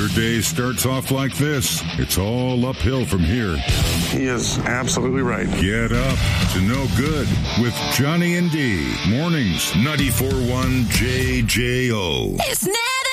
Your day starts off like this. It's all uphill from here. He is absolutely right. Get up to no good with Johnny and D. Mornings, 94.1 JJO. It's now.